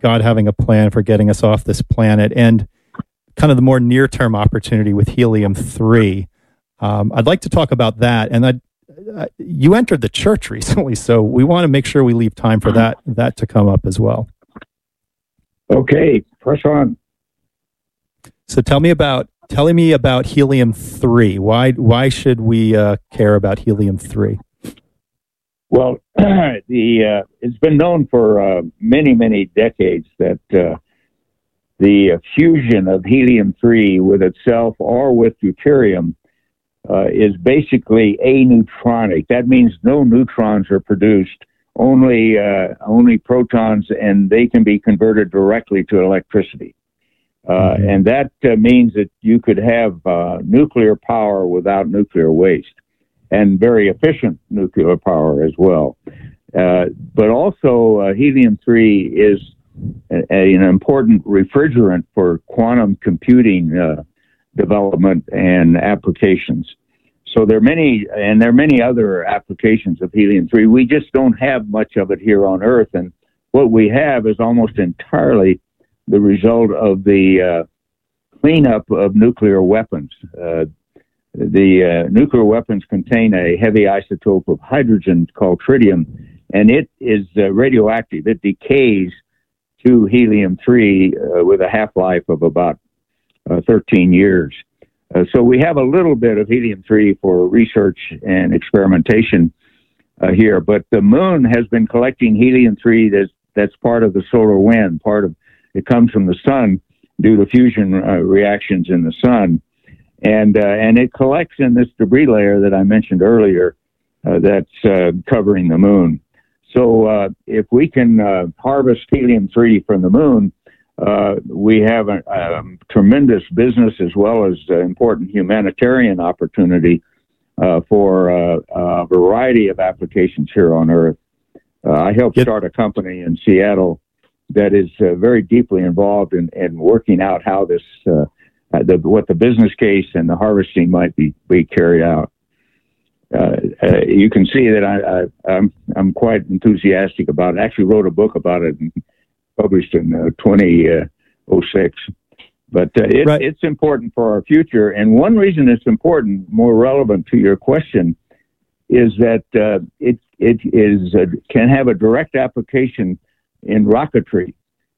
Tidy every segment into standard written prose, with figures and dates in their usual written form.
God having a plan for getting us off this planet, and kind of the more near-term opportunity with helium-3. I'd like to talk about that. And you entered the church recently, so we want to make sure we leave time for that to come up as well. Okay, press on. So tell me about helium-3. Why should we care about helium-3? Well, it's been known for many decades that the fusion of helium-3 with itself or with deuterium is basically aneutronic. That means no neutrons are produced, only protons, and they can be converted directly to electricity. And that means that you could have nuclear power without nuclear waste, and very efficient nuclear power as well. But also, helium-3 is an important refrigerant for quantum computing development and applications. So there are many other applications of helium-3. We just don't have much of it here on Earth, and what we have is almost entirely the result of the cleanup of nuclear weapons. The nuclear weapons contain a heavy isotope of hydrogen called tritium, and it is radioactive. It decays to helium-3 with a half-life of about 13 years. So we have a little bit of helium-3 for research and experimentation here, but the moon has been collecting helium-3 that's part of the solar wind. It comes from the sun due to fusion reactions in the sun, and it collects in this debris layer that I mentioned earlier that's covering the moon. So if we can harvest helium-3 from the moon, we have a tremendous business as well as important humanitarian opportunity for a variety of applications here on Earth. I helped start a company in Seattle that is very deeply involved in working out how this, what the business case and the harvesting might be carried out. You can see that I'm quite enthusiastic about it. I actually wrote a book about it and published in 2006. But it's important for our future. And one reason it's important, more relevant to your question, is that it can have a direct application in rocketry.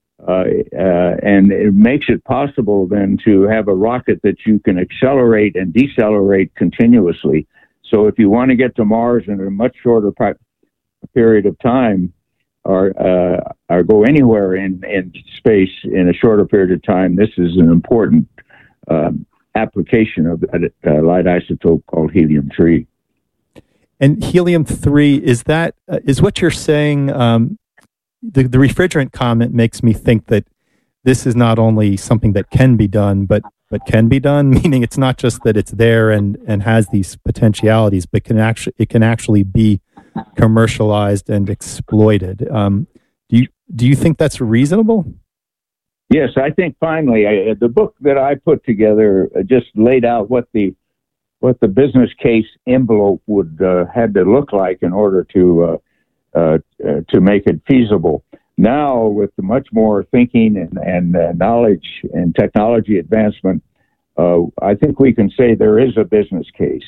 And it makes it possible then to have a rocket that you can accelerate and decelerate continuously. So if you want to get to Mars in a much shorter period of time, or go anywhere in space in a shorter period of time, this is an important application of that light isotope called helium-3. And helium-3, is what you're saying? The refrigerant comment makes me think that this is not only something that can be done, but can be done, meaning it's not just that it's there and has these potentialities, but it can actually be commercialized and exploited. Do you think that's reasonable? Yes, I think finally the book that I put together just laid out what the business case envelope would had to look like in order to make it feasible. Now, with much more thinking and knowledge and technology advancement, I think we can say there is a business case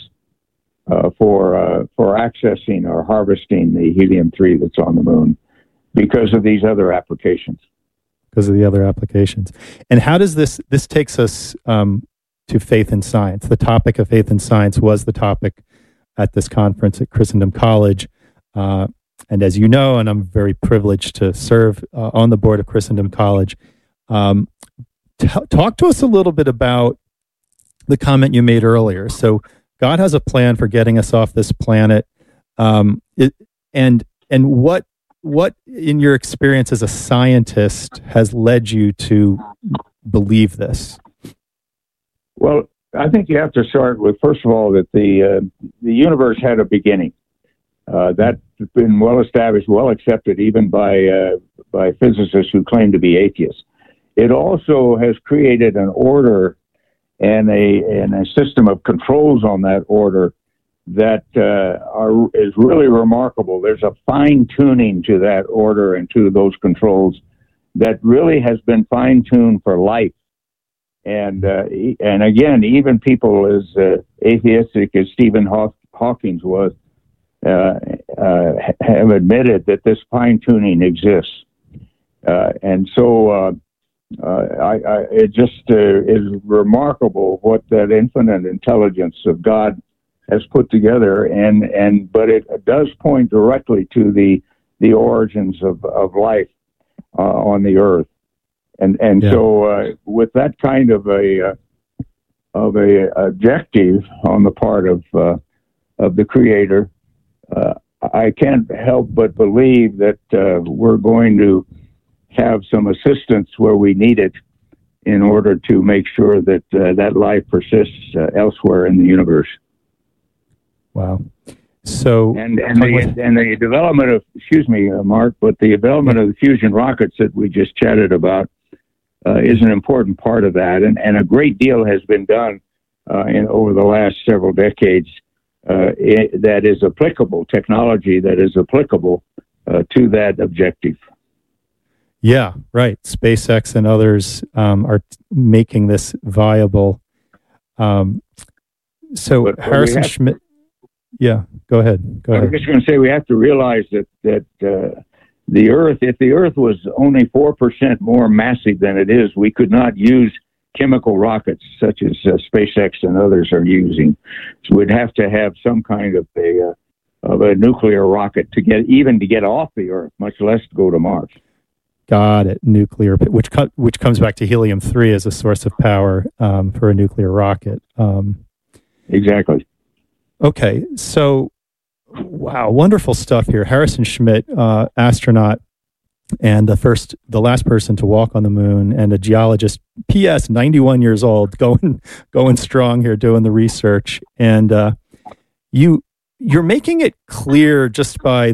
for accessing or harvesting the helium-3 that's on the moon because of these other applications. Because of the other applications. And how does this takes us to faith and science? The topic of faith and science was the topic at this conference at Christendom College. And as you know, and I'm very privileged to serve on the board of Christendom College, talk to us a little bit about the comment you made earlier. So God has a plan for getting us off this planet. And what in your experience as a scientist has led you to believe this? Well, I think you have to start with, first of all, that the universe had a beginning. That's been well established, well accepted, even by physicists who claim to be atheists. It also has created an order and a system of controls on that order that is really remarkable. There's a fine tuning to that order and to those controls that really has been fine-tuned for life. And again, even people as atheistic as Stephen Hawking was have admitted that this fine-tuning exists. And so it just is remarkable what that infinite intelligence of God has put together, but it does point directly to the origins of life on the earth, and yeah. So with that kind of a objective on the part of the Creator, I can't help but believe that we're going to have some assistance where we need it in order to make sure that that life persists elsewhere in the universe. Wow. So and the development of, excuse me, Mark, but the development of the fusion rockets that we just chatted about is an important part of that, and a great deal has been done over the last several decades that is applicable, technology that is applicable to that objective. Yeah, right. SpaceX and others are making this viable. So Harrison Schmitt. Yeah, go ahead. I was just going to say we have to realize that the Earth, if the Earth was only 4% more massive than it is, we could not use chemical rockets such as SpaceX and others are using. So we'd have to have some kind of a nuclear rocket to get off the Earth, much less to go to Mars. Got it. Nuclear, which comes back to helium-3 as a source of power for a nuclear rocket. Exactly. Okay, so wow, wonderful stuff here. Harrison Schmitt, astronaut, and the last person to walk on the moon, and a geologist. P.S. 91 years old, going strong here, doing the research, and you're making it clear just by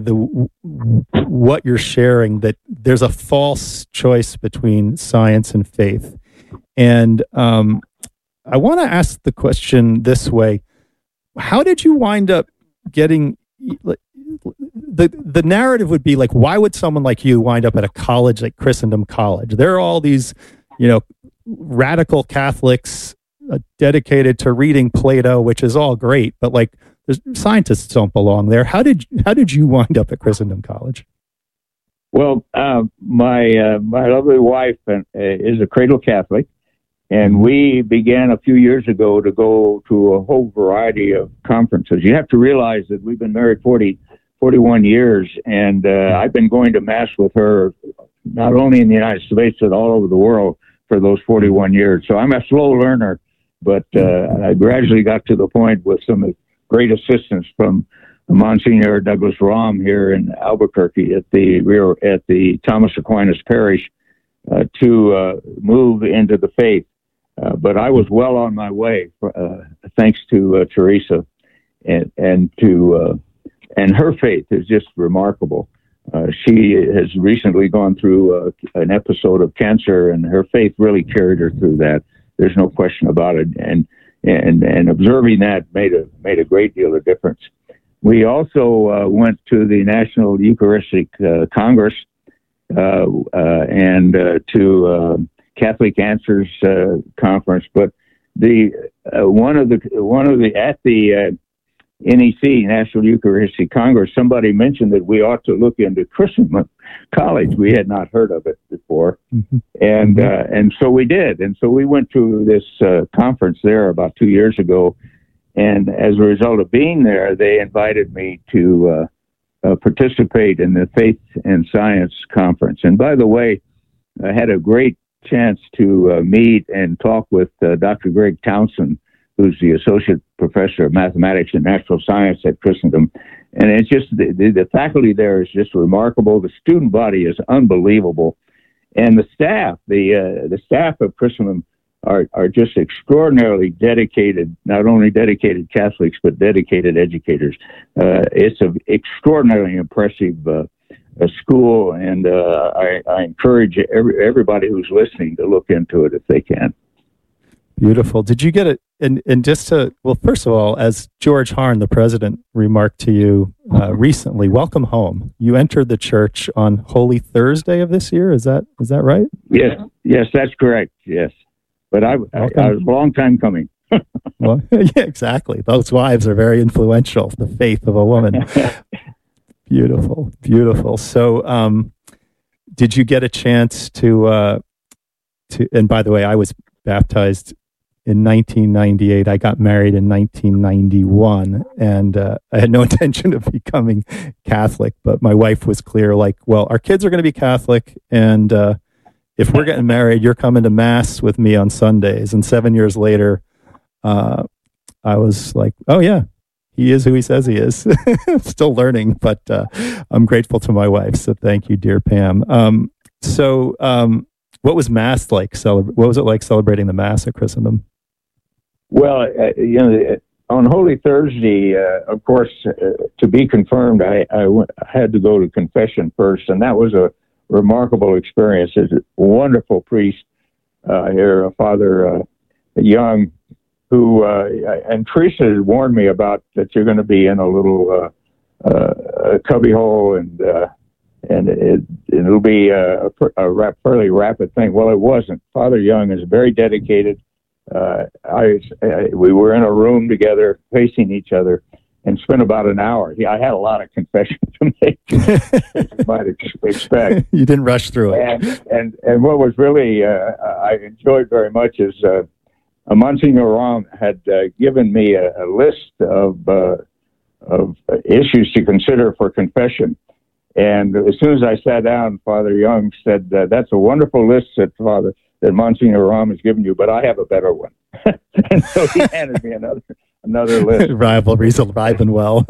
what you're sharing that there's a false choice between science and faith, and I want to ask the question this way. How did you wind up getting the narrative would be like, why would someone like you wind up at a college like Christendom College? There are all these, radical Catholics dedicated to reading Plato, which is all great, but like scientists don't belong there. How did you wind up at Christendom College? Well, my lovely wife is a cradle Catholic. And we began a few years ago to go to a whole variety of conferences. You have to realize that we've been married 41 years, and I've been going to Mass with her not only in the United States, but all over the world for those 41 years. So I'm a slow learner, but I gradually got to the point with some great assistance from Monsignor Douglas Rahm here in Albuquerque at the Thomas Aquinas Parish to move into the faith. But I was well on my way, thanks to Teresa, and her faith is just remarkable. She has recently gone through an episode of cancer, and her faith really carried her through that. There's no question about it, and observing that made a great deal of difference. We also went to the National Eucharistic Congress and to Catholic Answers conference, but one of the at the NEC, National Eucharistic Congress, somebody mentioned that we ought to look into Christendom College. We had not heard of it before, and so we did, and so we went to this conference there about 2 years ago, and as a result of being there, they invited me to participate in the Faith and Science Conference. And by the way, I had a great chance to meet and talk with Dr. Greg Townsend, who's the Associate Professor of Mathematics and Natural Science at Christendom. And it's just, the faculty there is just remarkable. The student body is unbelievable. And the staff of Christendom are just extraordinarily dedicated, not only dedicated Catholics, but dedicated educators. It's an extraordinarily impressive school, and I encourage everybody who's listening to look into it if they can. Beautiful. Did you get it? And just to, well, first of all, as George Harn, the president, remarked to you recently, welcome home. You entered the church on Holy Thursday of this year. Is that right? Yes, that's correct. Yes, but I was a long time coming. Well, yeah, exactly. Those wives are very influential. The faith of a woman. Beautiful, beautiful. So, did you get a chance to? And by the way, I was baptized in 1998. I got married in 1991, and I had no intention of becoming Catholic. But my wife was clear, like, well, our kids are going to be Catholic, and if we're getting married, you're coming to Mass with me on Sundays. And 7 years later, I was like, oh yeah, he is who he says he is. Still learning, but I'm grateful to my wife. So thank you, dear Pam. What was Mass like? What was it like celebrating the Mass at Christendom? Well, on Holy Thursday, of course, to be confirmed, I had to go to confession first, and that was a remarkable experience. There's a wonderful priest here, Father Young, who, and Teresa had warned me about that you're going to be in a little cubbyhole, and it'll be a fairly rapid thing. Well, it wasn't. Father Young is very dedicated. We were in a room together, facing each other, and spent about an hour. I had a lot of confession to make, as you might expect. You didn't rush through it. And what was really I enjoyed very much is Monsignor Rahm had given me a list of issues to consider for confession. And as soon as I sat down, Father Young said, "That's a wonderful list that Monsignor Rahm has given you, but I have a better one." And so he handed me another list. Rivalries alive and well.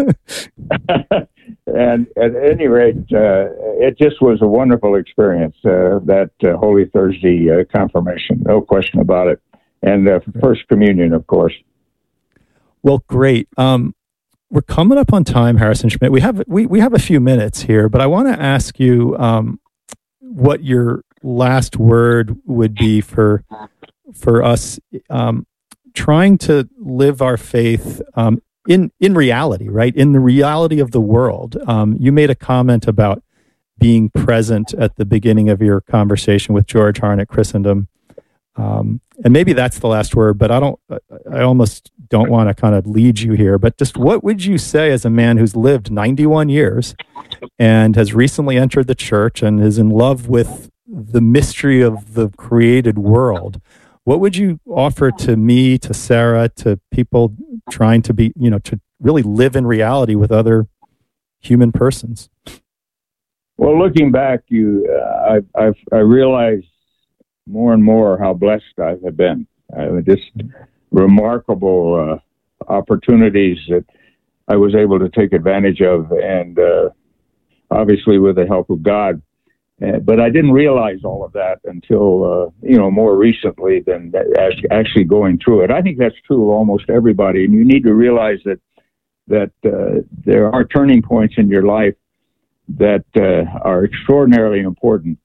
And at any rate, it just was a wonderful experience, that Holy Thursday confirmation, no question about it. And First Communion, of course. Well, great. We're coming up on time, Harrison Schmidt. We have a few minutes here, but I want to ask you what your last word would be for us trying to live our faith in reality, right? In the reality of the world. You made a comment about being present at the beginning of your conversation with George Harn at Christendom. And maybe that's the last word, but I almost don't want to kind of lead you here, but just what would you say as a man who's lived 91 years and has recently entered the church and is in love with the mystery of the created world? What would you offer to me, to Sarah, to people trying to be, to really live in reality with other human persons? Well, looking back, I realized more and more how blessed I have been. Just remarkable opportunities that I was able to take advantage of, and obviously with the help of God. But I didn't realize all of that until more recently than actually going through it. I think that's true of almost everybody, and you need to realize that there are turning points in your life that are extraordinarily important.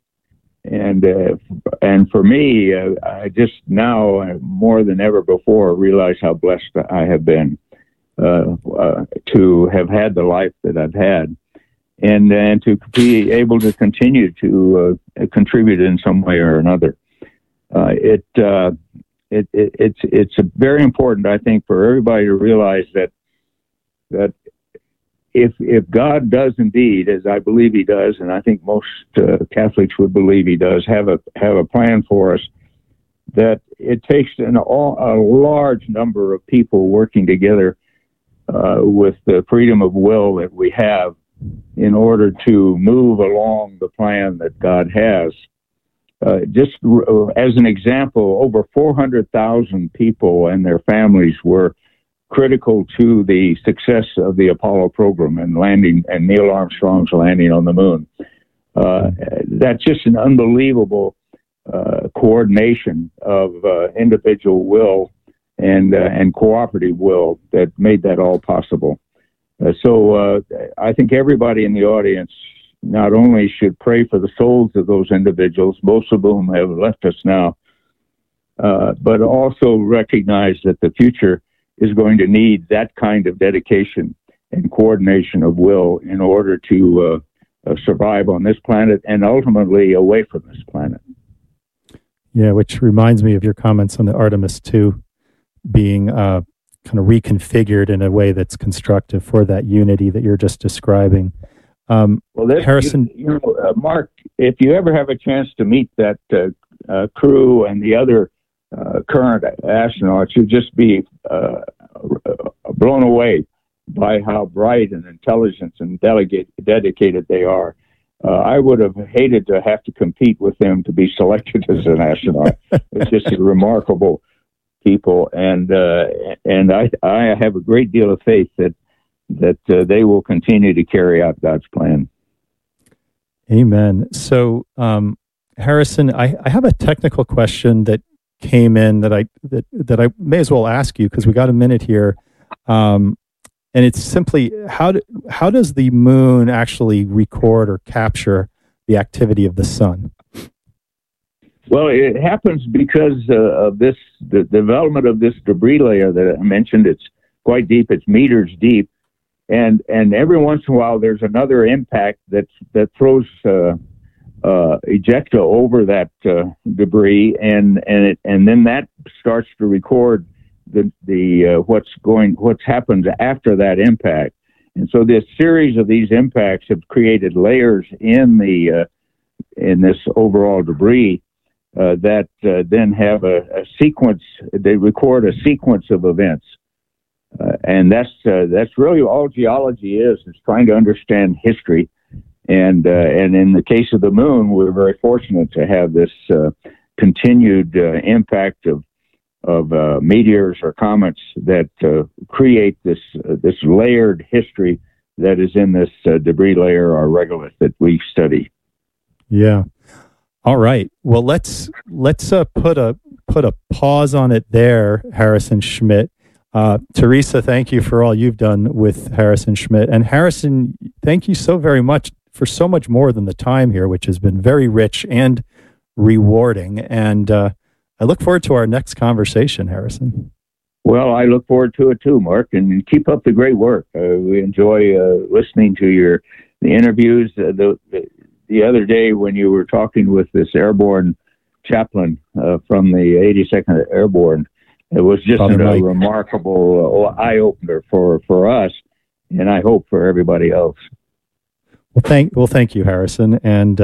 And for me, I just now more than ever before realize how blessed I have been to have had the life that I've had, and to be able to continue to contribute in some way or another. It's very important, I think, for everybody to realize that if God does indeed, as I believe He does, and I think most Catholics would believe He does, have a plan for us, that it takes a large number of people working together with the freedom of will that we have in order to move along the plan that God has. Just as an example, over 400,000 people and their families were critical to the success of the Apollo program and Neil Armstrong's landing on the moon. That's just an unbelievable coordination of individual will and cooperative will that made that all possible. So I think everybody in the audience not only should pray for the souls of those individuals, most of whom have left us now, but also recognize that the future is going to need that kind of dedication and coordination of will in order to survive on this planet and ultimately away from this planet. Yeah, which reminds me of your comments on the Artemis 2 being kind of reconfigured in a way that's constructive for that unity that you're just describing. Harrison, Mark, if you ever have a chance to meet that crew and the other current astronauts, you'd just be blown away by how bright and intelligent and dedicated they are. I would have hated to have to compete with them to be selected as an astronaut. It's just remarkable people, and I have a great deal of faith that they will continue to carry out God's plan. Amen. So, Harrison, I have a technical question that came in that I may as well ask you because we got a minute here. And it's simply, how does the moon actually record or capture the activity of the sun? Well, it happens because of the development of this debris layer that I mentioned. It's quite deep; it's meters deep, and every once in a while there's another impact that throws ejecta over that debris, and then that starts to record what's happened after that impact. And so this series of these impacts have created layers in this overall debris that then have a sequence. They record a sequence of events, and that's really all geology is. It's trying to understand history. And in the case of the moon, we're very fortunate to have this continued impact of meteors or comets that create this layered history that is in this debris layer or regolith that we study. Yeah. All right. Well, let's put a pause on it there, Harrison Schmitt. Teresa, thank you for all you've done with Harrison Schmitt. And Harrison, thank you so very much for so much more than the time here, which has been very rich and rewarding. And I look forward to our next conversation, Harrison. Well, I look forward to it too, Mark, and keep up the great work. We enjoy listening to the interviews. The other day when you were talking with this airborne chaplain from the 82nd Airborne, it was just a remarkable eye-opener for us, and I hope for everybody else. Well, thank you, Harrison, and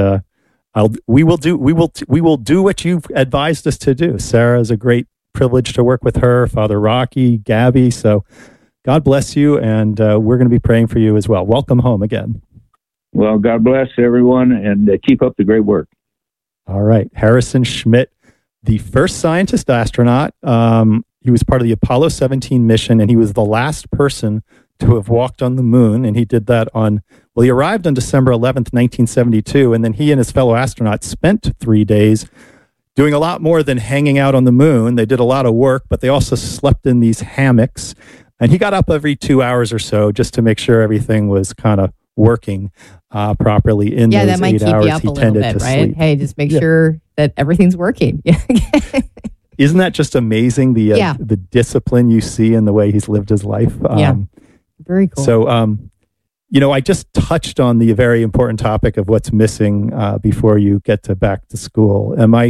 we will do what you've advised us to do. Sarah is a great privilege to work with her, Father Rocky, Gabby. So God bless you, and we're going to be praying for you as well. Welcome home again. Well, God bless everyone, and keep up the great work. All right. Harrison Schmitt, the first scientist astronaut. He was part of the Apollo 17 mission, and he was the last person to have walked on the moon, and he did that he arrived on December 11th, 1972, and then he and his fellow astronauts spent 3 days doing a lot more than hanging out on the moon. They did a lot of work, but they also slept in these hammocks, and he got up every 2 hours or so just to make sure everything was kind of working properly in those 8 hours. That might keep you up a little bit, right? Sleep. Hey, just make sure that everything's working. Isn't that just amazing, the discipline you see in the way he's lived his life? Very cool. So, I just touched on the very important topic of what's missing before you get to back to school.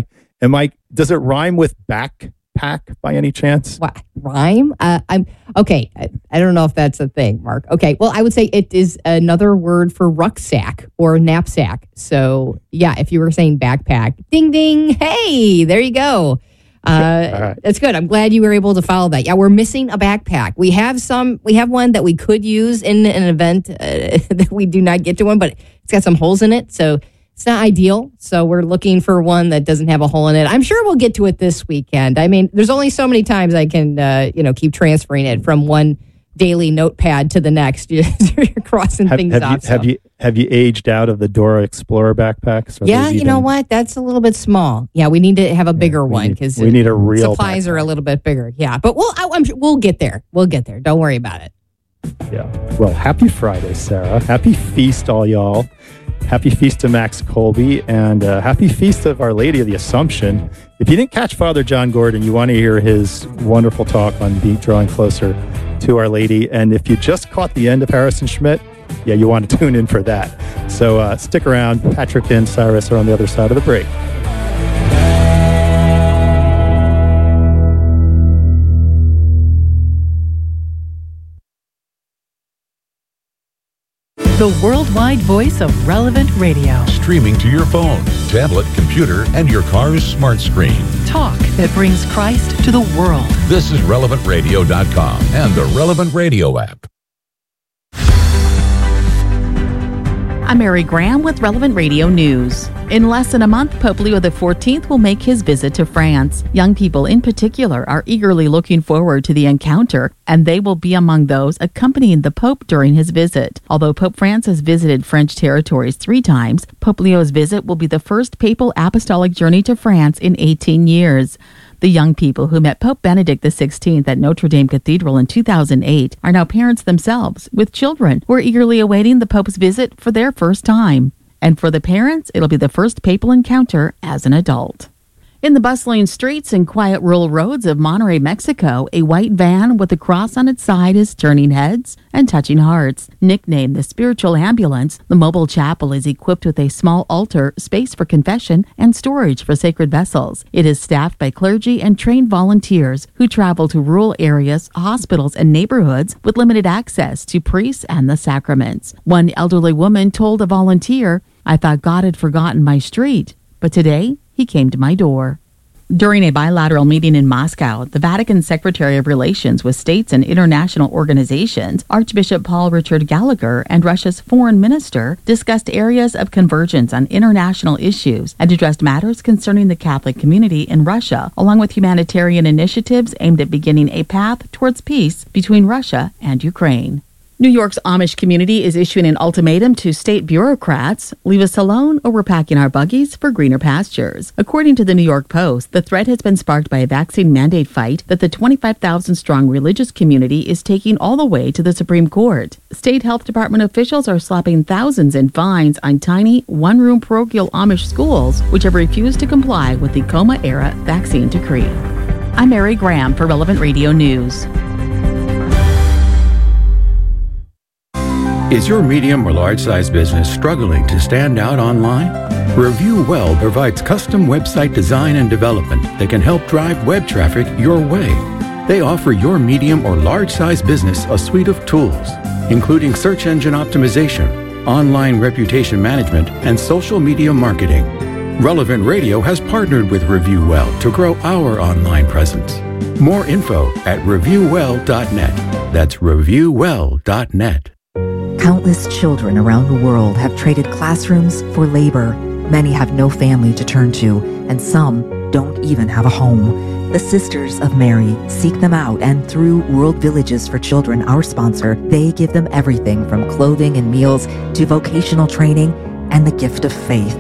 Does it rhyme with backpack by any chance? What, rhyme? I'm okay. I don't know if that's a thing, Mark. Okay. Well, I would say it is another word for rucksack or knapsack. So yeah, if you were saying backpack, ding, ding. Hey, there you go. Right. That's good. I'm glad you were able to follow that. Yeah, we're missing a backpack. We have one that we could use in an event that we do not get to one, but it's got some holes in it. So it's not ideal. So we're looking for one that doesn't have a hole in it. I'm sure we'll get to it this weekend. I mean, there's only so many times I can, keep transferring it from one daily notepad to the next. You're crossing things off. Have you aged out of the Dora Explorer backpacks? Yeah, you know what? That's a little bit small. Yeah, we need to have a bigger one because we need a real supplies backpack. Are a little bit bigger. Yeah, but I'm sure we'll get there. We'll get there. Don't worry about it. Yeah. Well, happy Friday, Sarah. Happy feast, all y'all. Happy feast to Max Colby, and happy feast of Our Lady of the Assumption. If you didn't catch Father John Gordon, you want to hear his wonderful talk on Beat Drawing Closer to Our Lady. And if you just caught the end of Harrison Schmitt, yeah, you want to tune in for that. So stick around. Patrick and Cyrus are on the other side of the break. The worldwide voice of Relevant Radio. Streaming to your phone, tablet, computer, and your car's smart screen. Talk that brings Christ to the world. This is RelevantRadio.com and the Relevant Radio app. I'm Mary Graham with Relevant Radio News. In less than a month, Pope Leo XIV will make his visit to France. Young people in particular are eagerly looking forward to the encounter, and they will be among those accompanying the Pope during his visit. Although Pope Francis visited French territories 3 times, Pope Leo's visit will be the first papal apostolic journey to France in 18 years. The young people who met Pope Benedict XVI at Notre Dame Cathedral in 2008 are now parents themselves, with children who are eagerly awaiting the Pope's visit for their first time. And for the parents, it'll be the first papal encounter as an adult. In the bustling streets and quiet rural roads of Monterrey, Mexico, a white van with a cross on its side is turning heads and touching hearts. Nicknamed the Spiritual Ambulance, the mobile chapel is equipped with a small altar, space for confession, and storage for sacred vessels. It is staffed by clergy and trained volunteers who travel to rural areas, hospitals, and neighborhoods with limited access to priests and the sacraments. One elderly woman told a volunteer, "I thought God had forgotten my street, but today he came to my door." During a bilateral meeting in Moscow, the Vatican Secretary of Relations with States and International Organizations, Archbishop Paul Richard Gallagher, and Russia's foreign minister discussed areas of convergence on international issues and addressed matters concerning the Catholic community in Russia, along with humanitarian initiatives aimed at beginning a path towards peace between Russia and Ukraine. New York's Amish community is issuing an ultimatum to state bureaucrats: leave us alone or we're packing our buggies for greener pastures. According to the New York Post, the threat has been sparked by a vaccine mandate fight that the 25,000-strong religious community is taking all the way to the Supreme Court. State health department officials are slapping thousands in fines on tiny, one-room parochial Amish schools which have refused to comply with the Coma-era vaccine decree. I'm Mary Graham for Relevant Radio News. Is your medium or large-size business struggling to stand out online? Review Well provides custom website design and development that can help drive web traffic your way. They offer your medium or large-size business a suite of tools, including search engine optimization, online reputation management, and social media marketing. Relevant Radio has partnered with Review Well to grow our online presence. More info at reviewwell.net. That's reviewwell.net. Countless children around the world have traded classrooms for labor. Many have no family to turn to, and some don't even have a home. The Sisters of Mary seek them out, and through World Villages for Children, our sponsor, they give them everything from clothing and meals to vocational training and the gift of faith.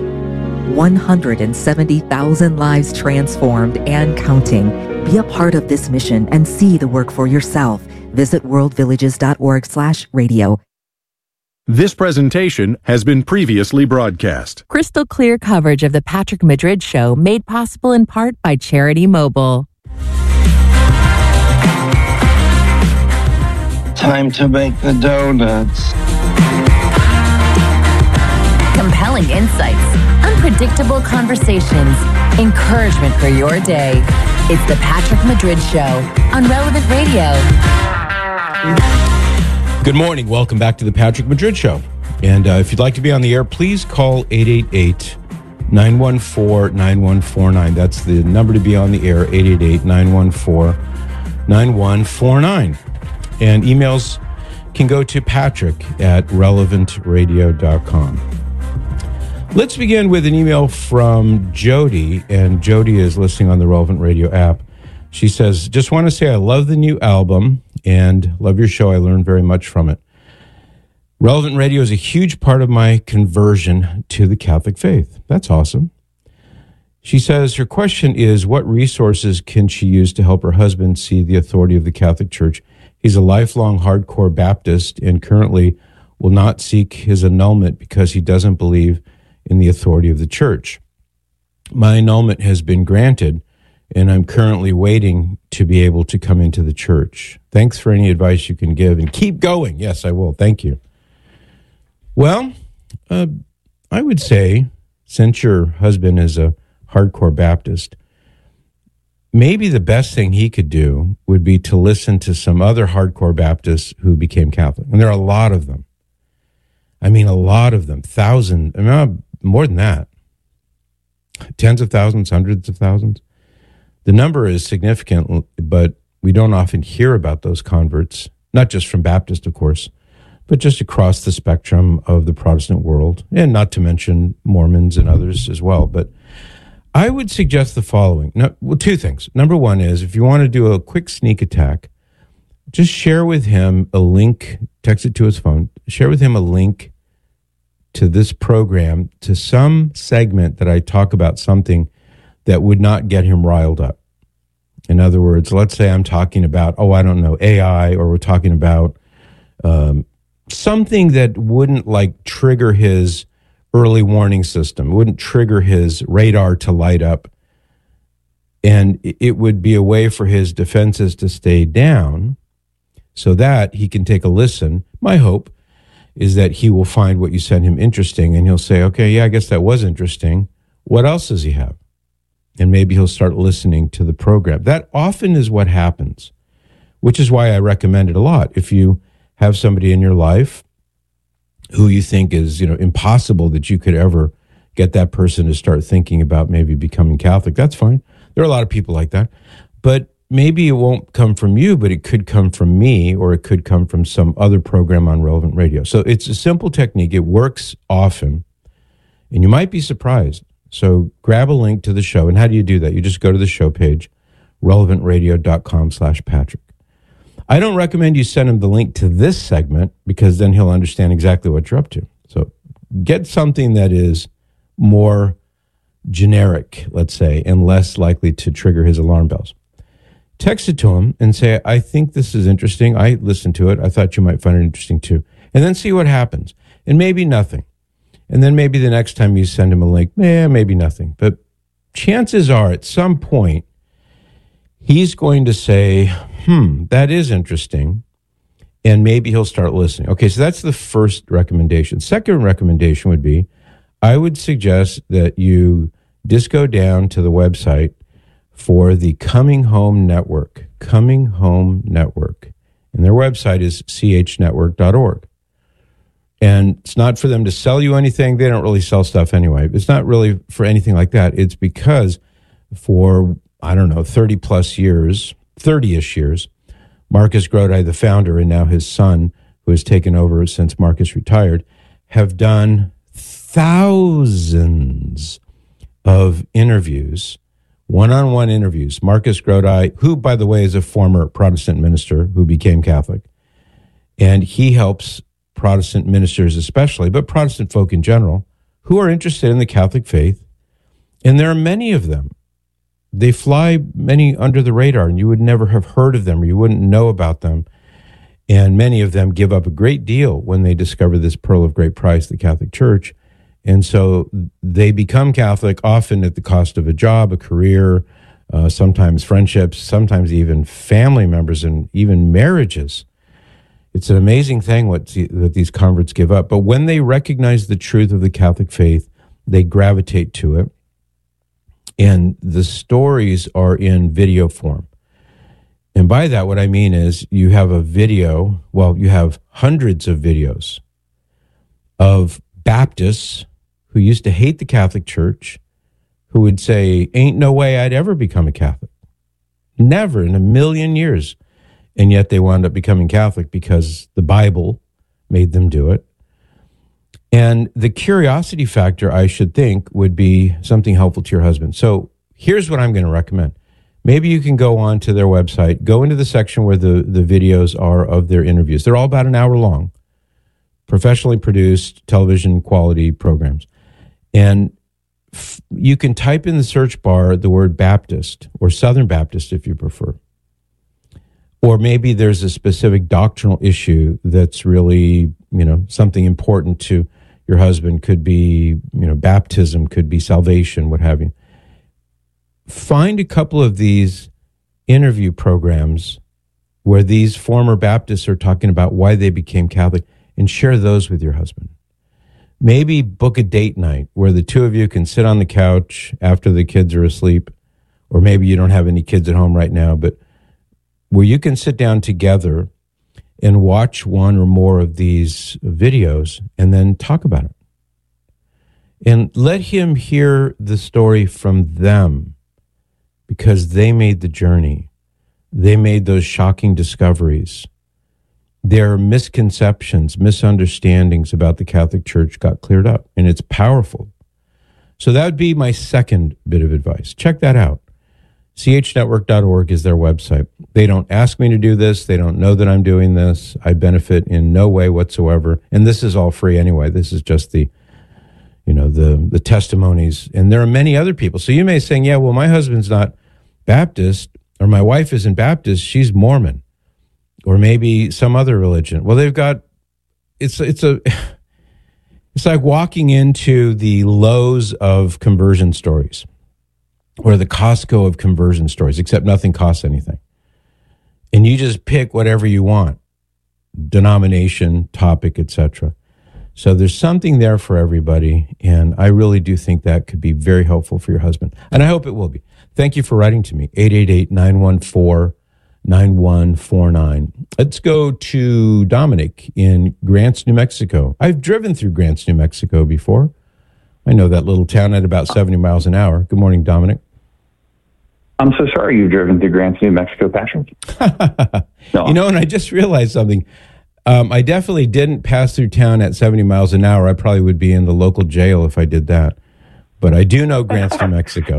170,000 lives transformed and counting. Be a part of this mission and see the work for yourself. Visit worldvillages.org/radio. This presentation has been previously broadcast. Crystal clear coverage of the Patrick Madrid Show made possible in part by Charity Mobile. Time to make the donuts. Compelling insights, unpredictable conversations, encouragement for your day. It's the Patrick Madrid Show on Relevant Radio. Good morning. Welcome back to the Patrick Madrid Show. And if you'd like to be on the air, please call 888-914-9149. That's the number to be on the air, 888-914-9149. And emails can go to patrick@relevantradio.com. Let's begin with an email from Jody, and Jody is listening on the Relevant Radio app. She says, just want to say I love the new album and love your show. I learned very much from it. Relevant Radio is a huge part of my conversion to the Catholic faith. That's awesome. She says her question is, what resources can she use to help her husband see the authority of the Catholic Church? He's a lifelong hardcore Baptist and currently will not seek his annulment because he doesn't believe in the authority of the church. My annulment has been granted, and I'm currently waiting to be able to come into the church. Thanks for any advice you can give, and keep going. Yes, I will. Thank you. Well, I would say, since your husband is a hardcore Baptist, maybe the best thing he could do would be to listen to some other hardcore Baptists who became Catholic. And there are a lot of them. I mean, a lot of them. Thousands, more than that. Tens of thousands, hundreds of thousands. The number is significant, but we don't often hear about those converts, not just from Baptist, of course, but just across the spectrum of the Protestant world, and not to mention Mormons and others as well. But I would suggest the following. Two things. Number one is, if you want to do a quick sneak attack, just share with him a link, text it to his phone, share with him a link to this program, to some segment that I talk about something that would not get him riled up. In other words, let's say I'm talking about, AI, or we're talking about something that wouldn't trigger his early warning system, wouldn't trigger his radar to light up. And it would be a way for his defenses to stay down so that he can take a listen. My hope is that he will find what you send him interesting, and he'll say, okay, yeah, I guess that was interesting. What else does he have? And maybe he'll start listening to the program. That often is what happens, which is why I recommend it a lot. If you have somebody in your life who you think is, impossible that you could ever get that person to start thinking about maybe becoming Catholic, that's fine. There are a lot of people like that. But maybe it won't come from you, but it could come from me, or it could come from some other program on Relevant Radio. So it's a simple technique. It works often, and you might be surprised. So grab a link to the show. And how do you do that? You just go to the show page, relevantradio.com/Patrick. I don't recommend you send him the link to this segment, because then he'll understand exactly what you're up to. So get something that is more generic, let's say, and less likely to trigger his alarm bells. Text it to him and say, I think this is interesting. I listened to it. I thought you might find it interesting too. And then see what happens. And maybe nothing. And then maybe the next time you send him a link, maybe nothing. But chances are at some point, he's going to say, that is interesting. And maybe he'll start listening. Okay, so that's the first recommendation. Second recommendation would be, I would suggest that you just go down to the website for the Coming Home Network. Coming Home Network. And their website is chnetwork.org. And it's not for them to sell you anything. They don't really sell stuff anyway. It's not really for anything like that. It's because for, 30-plus years, 30-ish years, Marcus Grodi, the founder, and now his son, who has taken over since Marcus retired, have done thousands of interviews, one-on-one interviews. Marcus Grodi, who, by the way, is a former Protestant minister who became Catholic, and he helps Protestant ministers especially, but Protestant folk in general, who are interested in the Catholic faith, and there are many of them. They fly many under the radar, and you would never have heard of them, or you wouldn't know about them, and many of them give up a great deal when they discover this pearl of great price, the Catholic Church. And so they become Catholic, often at the cost of a job, a career, sometimes friendships, sometimes even family members, and even marriages. It's an amazing thing that these converts give up. But when they recognize the truth of the Catholic faith, they gravitate to it. And the stories are in video form. And by that, what I mean is you have a video, you have hundreds of videos of Baptists who used to hate the Catholic Church, who would say, ain't no way I'd ever become a Catholic. Never in a million years. And yet they wound up becoming Catholic because the Bible made them do it. And the curiosity factor, I should think, would be something helpful to your husband. So here's what I'm going to recommend. Maybe you can go on to their website, go into the section where the videos are of their interviews. They're all about an hour long, professionally produced television quality programs. And you can type in the search bar the word Baptist, or Southern Baptist if you prefer. Or maybe there's a specific doctrinal issue that's really something important to your husband, could be, baptism, could be salvation, what have you. Find a couple of these interview programs where these former Baptists are talking about why they became Catholic, and share those with your husband. Maybe book a date night where the two of you can sit on the couch after the kids are asleep, or maybe you don't have any kids at home right now, but where you can sit down together and watch one or more of these videos and then talk about it. And let him hear the story from them, because they made the journey. They made those shocking discoveries. Their misconceptions, misunderstandings about the Catholic Church got cleared up, and it's powerful. So that would be my second bit of advice. Check that out. chnetwork.org is their website. They don't ask me to do this. They don't know that I'm doing this. I benefit in no way whatsoever. And this is all free anyway. This is just the testimonies. And there are many other people. So you may be saying, yeah, well, my husband's not Baptist, or my wife isn't Baptist, she's Mormon, or maybe some other religion. Well, they've got, it's like walking into the Lowe's of conversion stories, or the Costco of conversion stories, except nothing costs anything. And you just pick whatever you want, denomination, topic, etc. So there's something there for everybody, and I really do think that could be very helpful for your husband. And I hope it will be. Thank you for writing to me, 888-914-9149. Let's go to Dominic in Grants, New Mexico. I've driven through Grants, New Mexico before. I know that little town at about 70 miles an hour. Good morning, Dominic. I'm so sorry you've driven through Grants, New Mexico, Patrick. No. And I just realized something. I definitely didn't pass through town at 70 miles an hour. I probably would be in the local jail if I did that. But I do know Grants, New Mexico.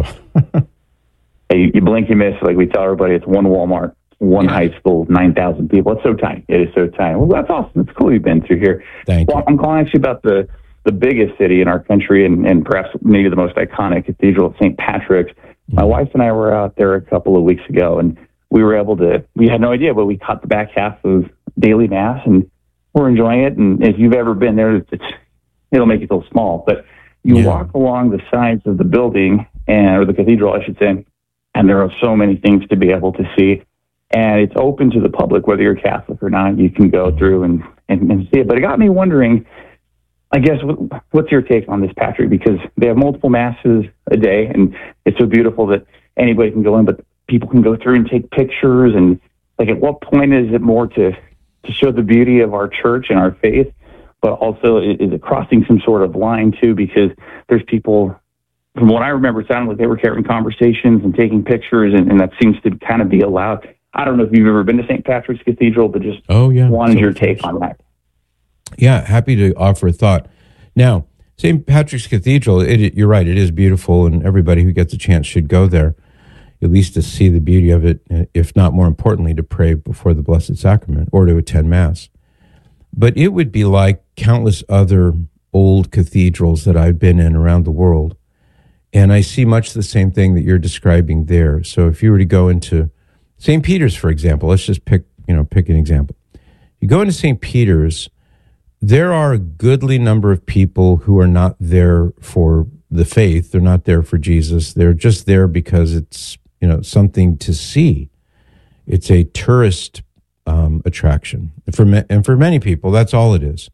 Hey, you blink, you miss. Like we tell everybody, it's one Walmart, one high school, 9,000 people. It's so tiny. It is so tiny. Well, that's awesome. It's cool you've been through here. Thank you. I'm calling actually about the biggest city in our country, and perhaps maybe the most iconic cathedral, St. Patrick's. My wife and I were out there a couple of weeks ago, and we had no idea, but we caught the back half of daily mass, and we're enjoying it. And if you've ever been there, it'll make you feel small, but you walk along the sides of the building, or the cathedral, I should say, and there are so many things to be able to see. And it's open to the public, whether you're Catholic or not. You can go through and see it. But it got me wondering, I guess, what's your take on this, Patrick? Because they have multiple masses a day, and it's so beautiful that anybody can go in, but people can go through and take pictures. And like, at what point is it more to show the beauty of our church and our faith, but also is it crossing some sort of line too? Because there's people, from what I remember, it sounded like they were carrying conversations and taking pictures, and that seems to kind of be allowed. I don't know if you've ever been to St. Patrick's Cathedral, but just wanted your take on that. Yeah, happy to offer a thought. Now, St. Patrick's Cathedral, you're right, it is beautiful, and everybody who gets a chance should go there, at least to see the beauty of it, if not more importantly, to pray before the Blessed Sacrament or to attend Mass. But it would be like countless other old cathedrals that I've been in around the world, and I see much the same thing that you're describing there. So if you were to go into St. Peter's, for example, let's just pick an example. You go into St. Peter's, there are a goodly number of people who are not there for the faith. They're not there for Jesus. They're just there because it's, something to see. It's a tourist attraction. And for many people, that's all it is.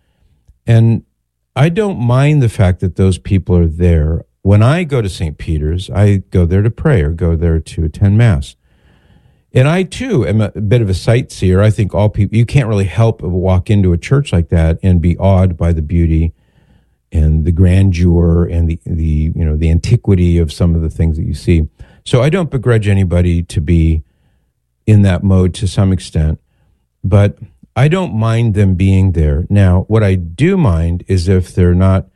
And I don't mind the fact that those people are there. When I go to St. Peter's, I go there to pray or go there to attend Mass. And I, too, am a bit of a sightseer. I think all people, you can't really help but walk into a church like that and be awed by the beauty and the grandeur and the antiquity of some of the things that you see. So I don't begrudge anybody to be in that mode to some extent, but I don't mind them being there. Now, what I do mind is if they're not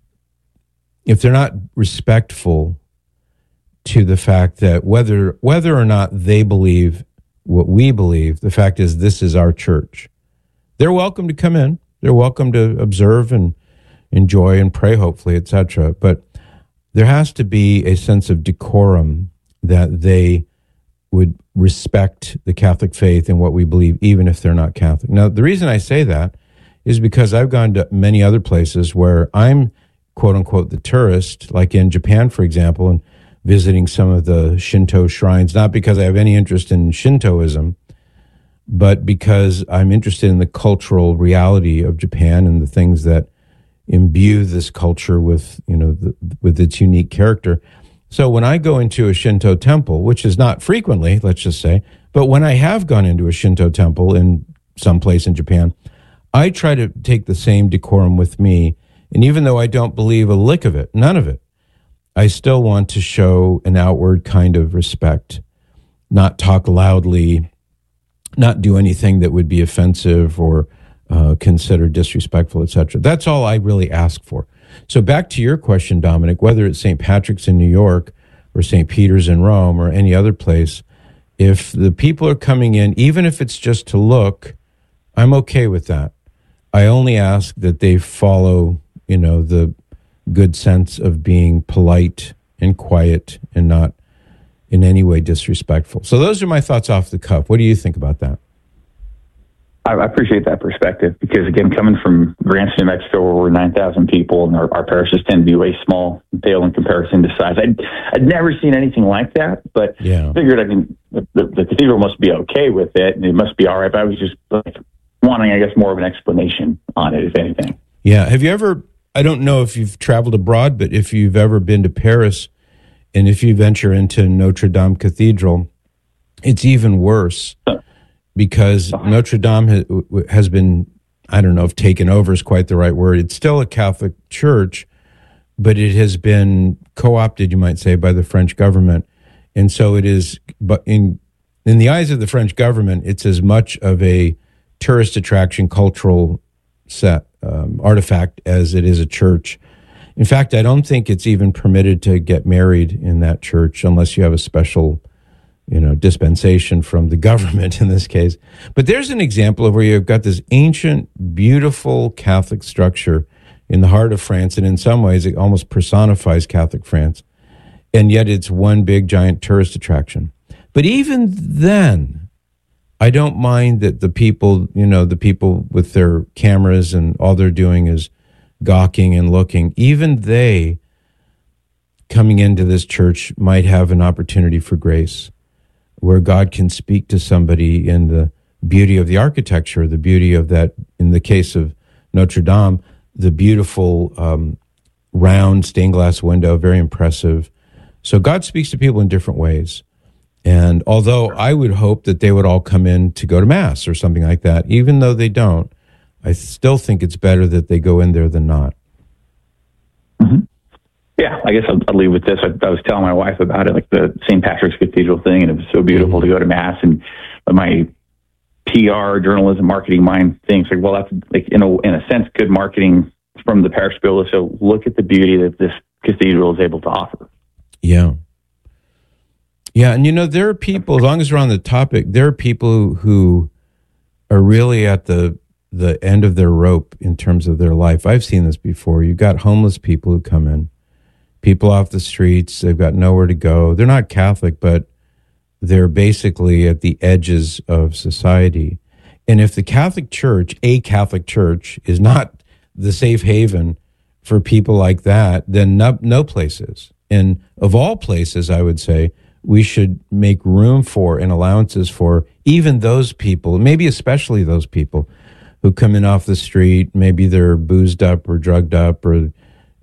respectful to the fact that whether or not they believe what we believe, the fact is this is our church. They're welcome to come in. They're welcome to observe and enjoy and pray, hopefully, etc. But there has to be a sense of decorum that they would respect the Catholic faith and what we believe, even if they're not Catholic. Now, the reason I say that is because I've gone to many other places where I'm, quote unquote, the tourist, like in Japan, for example, and visiting some of the Shinto shrines, not because I have any interest in Shintoism, but because I'm interested in the cultural reality of Japan and the things that imbue this culture with, with its unique character. So when I go into a Shinto temple, which is not frequently, let's just say, but when I have gone into a Shinto temple in some place in Japan, I try to take the same decorum with me. And even though I don't believe a lick of it, none of it, I still want to show an outward kind of respect, not talk loudly, not do anything that would be offensive or considered disrespectful, etc. That's all I really ask for. So back to your question, Dominic, whether it's St. Patrick's in New York or St. Peter's in Rome or any other place, if the people are coming in, even if it's just to look, I'm okay with that. I only ask that they follow, the good sense of being polite and quiet and not in any way disrespectful. So those are my thoughts off the cuff. What do you think about that? I appreciate that perspective because, again, coming from Grants, New Mexico, where we're 9,000 people and our parishes tend to be way small, pale in comparison to size. I'd never seen anything like that, but figured, the cathedral must be okay with it and it must be all right. But I was just wanting, I guess, more of an explanation on it, if anything. Yeah. Have you ever, I don't know if you've traveled abroad, but if you've ever been to Paris and if you venture into Notre Dame Cathedral, it's even worse. Because Notre Dame has been, I don't know if taken over is quite the right word. It's still a Catholic church, but it has been co-opted, you might say, by the French government. And so it is, but in the eyes of the French government, it's as much of a tourist attraction, cultural artifact as it is a church. In fact, I don't think it's even permitted to get married in that church unless you have a special dispensation from the government in this case. But there's an example of where you've got this ancient, beautiful Catholic structure in the heart of France, and in some ways it almost personifies Catholic France, and yet it's one big, giant tourist attraction. But even then, I don't mind that the people with their cameras and all they're doing is gawking and looking, even they, coming into this church, might have an opportunity for grace, where God can speak to somebody in the beauty of the architecture, the beauty of that, in the case of Notre Dame, the beautiful round stained glass window, very impressive. So God speaks to people in different ways. And although I would hope that they would all come in to go to Mass or something like that, even though they don't, I still think it's better that they go in there than not. Mm-hmm. Yeah, I guess I'll leave with this. I was telling my wife about it, like the St. Patrick's Cathedral thing, and it was so beautiful to go to Mass. And my PR, journalism, marketing mind thinks, like, well, that's like in a sense good marketing from the parish builder. So look at the beauty that this cathedral is able to offer. Yeah. Yeah, and there are people, as long as we're on the topic, there are people who are really at the end of their rope in terms of their life. I've seen this before. You've got homeless people who come in. People off the streets, they've got nowhere to go. They're not Catholic, but they're basically at the edges of society. And if the Catholic Church, a Catholic Church, is not the safe haven for people like that, then no place is. And of all places, I would say, we should make room for and allowances for even those people, maybe especially those people who come in off the street. Maybe they're boozed up or drugged up or,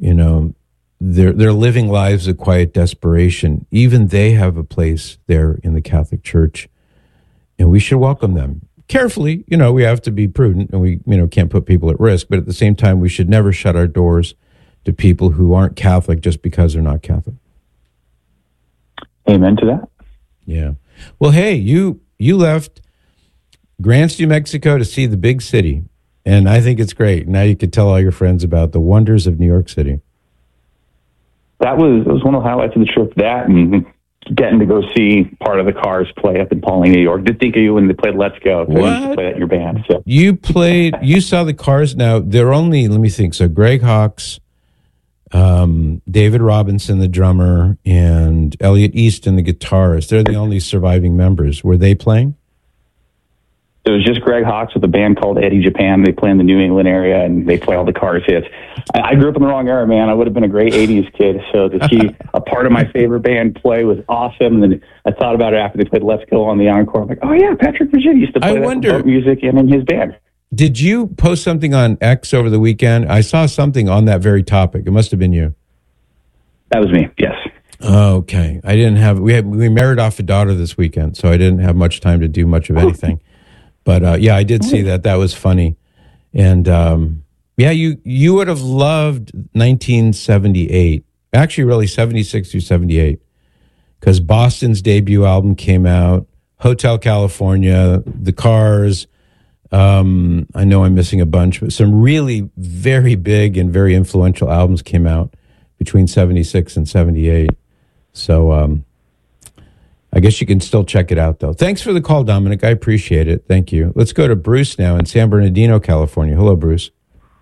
they're living lives of quiet desperation. Even they have a place there in the Catholic Church, and we should welcome them carefully. We have to be prudent, and we can't put people at risk. But at the same time, we should never shut our doors to people who aren't Catholic just because they're not Catholic. Amen to that. Yeah. Well, hey, you left Grants, New Mexico to see the big city, and I think it's great. Now you can tell all your friends about the wonders of New York City. It was one of the highlights of the trip, that and getting to go see part of the Cars play up in Pauling, New York. Did think of you when they played Let's Go. So I used to play that in your band. So. You saw the Cars. Now, they're only, let me think. So Greg Hawkes, David Robinson, the drummer, and Elliot Easton, the guitarist. They're the only surviving members. Were they playing? it was just Greg Hawkes with a band called Eddie Japan. They play in the New England area, and they play all the Cars hits. I grew up in the wrong era, man. I would have been a great 80s kid. So to see a part of my favorite band play was awesome. And then I thought about it after they played Let's Go on the Encore. I'm like, oh, yeah, Patrick Virginia used to play that music and in his band. Did you post something on X over the weekend? I saw something on that very topic. It must have been you. That was me, yes. Okay. I didn't have, we married off a daughter this weekend, so I didn't have much time to do much of anything. But yeah, I did see that. That was funny. And yeah, you would have loved 1978. Actually, really 76 through 78. Because Boston's debut album came out, Hotel California, The Cars. I know I'm missing a bunch, but some really very big and very influential albums came out between 76 and 78. So I guess you can still check it out, though. Thanks for the call, Dominic. I appreciate it. Thank you. Let's go to Bruce now in San Bernardino, California. Hello, Bruce.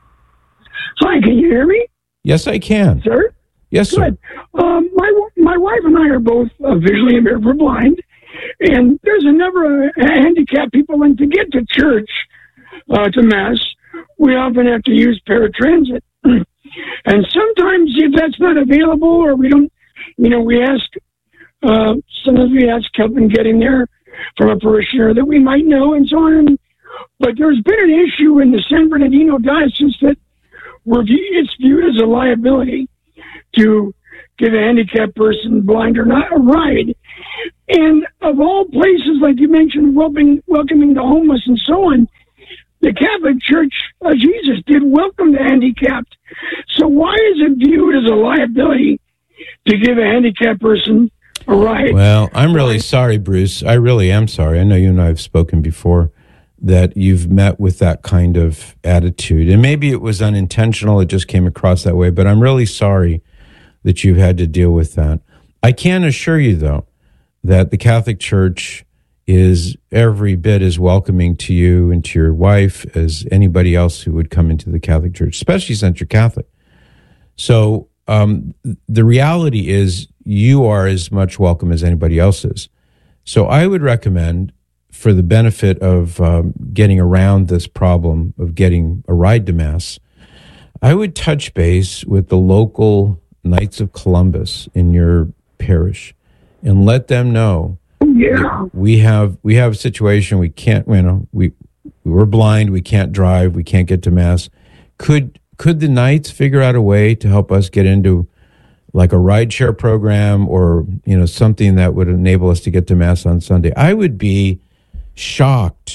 Hi, can you hear me? Yes, I can. Sir? Yes, sir. Good. My wife and I are both visually impaired. We're blind. And there's never a handicapped people in to get to church, to Mass. We often have to use paratransit. And sometimes if that's not available or we don't, we ask, sometimes we ask help in getting there from a parishioner that we might know and so on. But there's been an issue in the San Bernardino Diocese that it's viewed as a liability to give a handicapped person, blind or not, a ride. And of all places, like you mentioned, welcoming the homeless and so on, the Catholic Church of Jesus did welcome the handicapped. So why is it viewed as a liability to give a handicapped person a ride? Well, I'm really sorry, Bruce. I really am sorry. I know you and I have spoken before that you've met with that kind of attitude. And maybe it was unintentional. It just came across that way. But I'm really sorry that you've had to deal with that. I can assure you, though, that the Catholic Church is every bit as welcoming to you and to your wife as anybody else who would come into the Catholic Church, especially since you're Catholic. So the reality is you are as much welcome as anybody else is. So I would recommend, for the benefit of getting around this problem of getting a ride to Mass, I would touch base with the local Knights of Columbus in your parish and let them know, we have a situation, we can't, we're blind, we can't drive, we can't get to Mass. Could the Knights figure out a way to help us get into like a rideshare program or, something that would enable us to get to Mass on Sunday? I would be shocked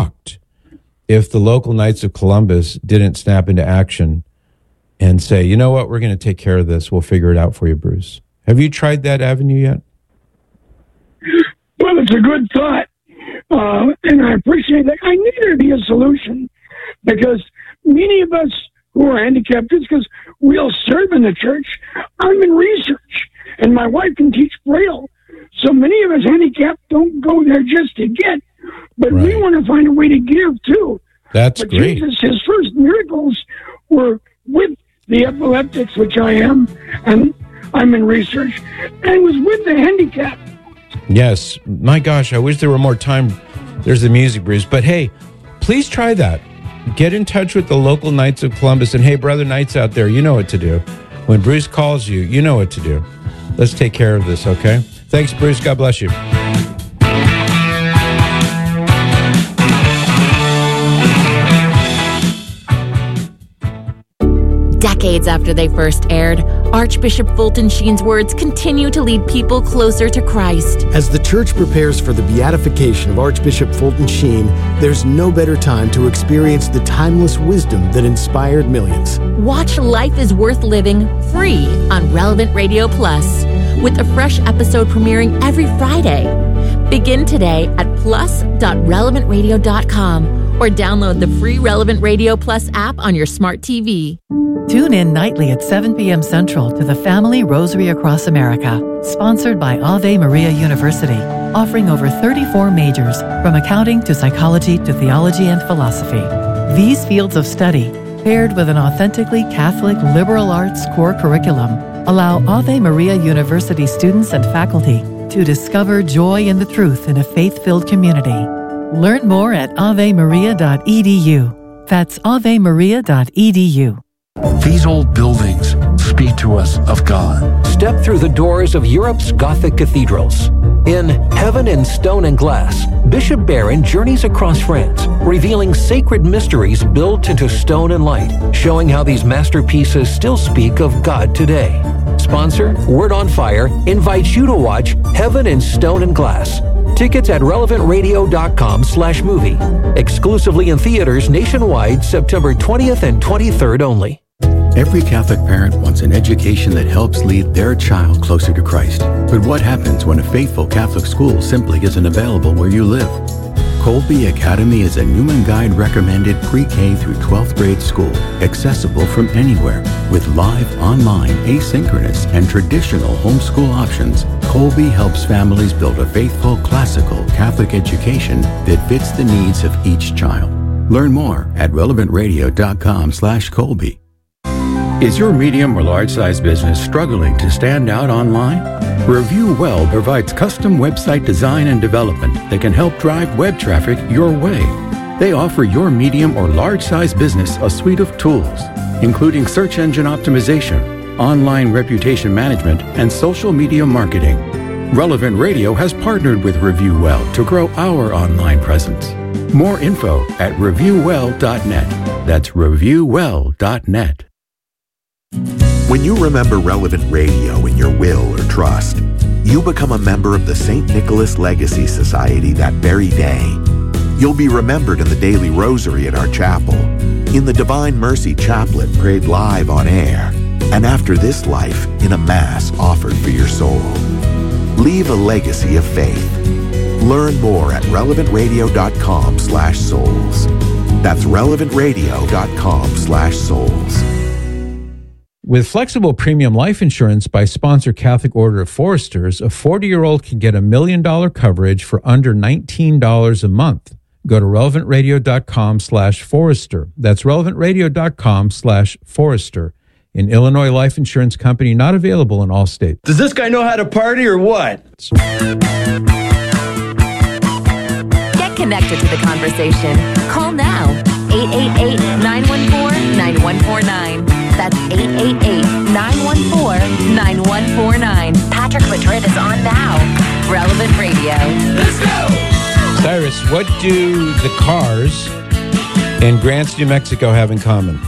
if the local Knights of Columbus didn't snap into action and say, you know what, we're going to take care of this. We'll figure it out for you, Bruce. Have you tried that avenue yet? Well, it's a good thought, and I appreciate that. I need there to be a solution because many of us who are handicapped, just because we all serve in the church, I'm in research, and my wife can teach Braille. So many of us handicapped don't go there just to get, but we want to find a way to give too. That's great. Jesus, his first miracles were with the epileptics, which I am, and I'm in research, and was with the handicapped. Yes. My gosh, I wish there were more time. There's the music, Bruce. But hey, please try that. Get in touch with the local Knights of Columbus. And hey, brother Knights out there, you know what to do. When Bruce calls you, you know what to do. Let's take care of this, okay? Thanks, Bruce. God bless you. Decades after they first aired, Archbishop Fulton Sheen's words continue to lead people closer to Christ. As the church prepares for the beatification of Archbishop Fulton Sheen, there's no better time to experience the timeless wisdom that inspired millions. Watch Life is Worth Living free on Relevant Radio Plus, with a fresh episode premiering every Friday. Begin today at plus.relevantradio.com or download the free Relevant Radio Plus app on your smart TV. Tune in nightly at 7 p.m. Central to the Family Rosary Across America, sponsored by Ave Maria University, offering over 34 majors, from accounting to psychology to theology and philosophy. These fields of study, paired with an authentically Catholic liberal arts core curriculum, allow Ave Maria University students and faculty to discover joy in the truth in a faith-filled community. Learn more at avemaria.edu. That's avemaria.edu. These old buildings speak to us of God. Step through the doors of Europe's Gothic cathedrals. In Heaven in Stone and Glass, Bishop Barron journeys across France, revealing sacred mysteries built into stone and light, showing how these masterpieces still speak of God today. Sponsor, Word on Fire, invites you to watch Heaven in Stone and Glass. Tickets at relevantradio.com/movie. Exclusively in theaters nationwide, September 20th and 23rd only. Every Catholic parent wants an education that helps lead their child closer to Christ. But what happens when a faithful Catholic school simply isn't available where you live? Colby Academy is a Newman Guide recommended pre-K through 12th grade school, accessible from anywhere. With live, online, asynchronous, and traditional homeschool options, Colby helps families build a faithful, classical Catholic education that fits the needs of each child. Learn more at relevantradio.com/Colby. Is your medium or large size business struggling to stand out online? Review Well provides custom website design and development that can help drive web traffic your way. They offer your medium or large size business a suite of tools, including search engine optimization, online reputation management, and social media marketing. Relevant Radio has partnered with Review Well to grow our online presence. More info at reviewwell.net. That's reviewwell.net. When you remember Relevant Radio in your will or trust, you become a member of the St. Nicholas Legacy Society that very day. You'll be remembered in the daily rosary at our chapel, in the Divine Mercy Chaplet prayed live on air, and after this life in a Mass offered for your soul. Leave a legacy of faith. Learn more at relevantradio.com/souls. That's relevantradio.com/souls. With flexible premium life insurance by Sponsor Catholic Order of Foresters, a 40-year-old can get $1 million coverage for under $19 a month. Go to relevantradio.com/Forester. That's relevantradio.com/Forester. An Illinois life insurance company not available in all states. Does this guy know how to party or what? Get connected to the conversation. Call now. 888-914-9149. That's 888-914-9149. Patrick Madrid is on now. Relevant Radio. Let's go! Cyrus, what do the Cars and Grants, New Mexico have in common?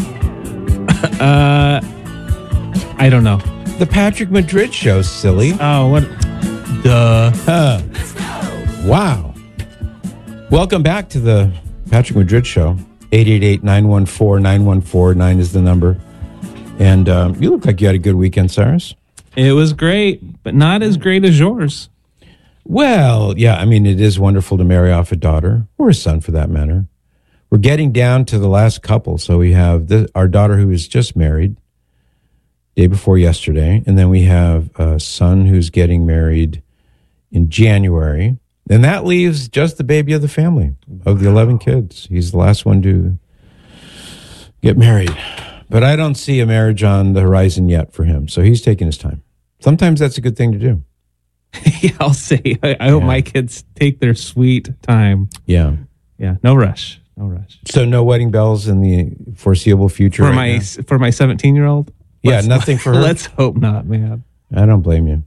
I don't know. The Patrick Madrid Show, silly. Oh, what? Duh. Wow. Welcome back to the Patrick Madrid Show. 888-914-9149 is the number. And you look like you had a good weekend, Cyrus. It was great, but not as great as yours. Well, yeah, I mean, it is wonderful to marry off a daughter, or a son for that matter. We're getting down to the last couple. So we have our daughter who was just married day before yesterday. And then we have a son who's getting married in January. And that leaves just the baby of the family, of the 11 kids. He's the last one to get married. But I don't see a marriage on the horizon yet for him. So he's taking his time. Sometimes that's a good thing to do. Yeah, I'll say. I hope my kids take their sweet time. Yeah. Yeah, no rush. No rush. So no wedding bells in the foreseeable future for my 17-year-old? Yeah, nothing for her? Let's hope not, man. I don't blame you.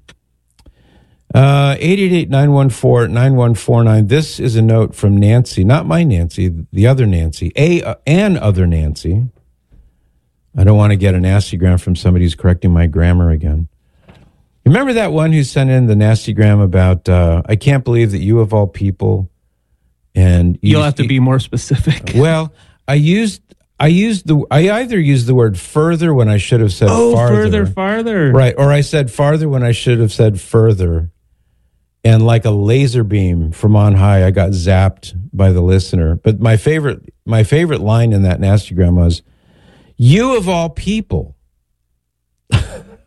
888-914-9149. This is a note from Nancy, not my Nancy, the other Nancy, an other Nancy. I don't want to get a nasty gram from somebody who's correcting my grammar again. Remember that one who sent in the nasty gram about, I can't believe that you of all people, and you'll have to be more specific. Well, I either used the word further when I should have said farther. farther. Right, or I said farther when I should have said further. And like a laser beam from on high, I got zapped by the listener. But my favorite line in that nastygram was, "You of all people."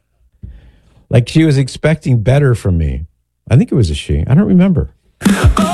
Like she was expecting better from me. I think it was a she. I don't remember.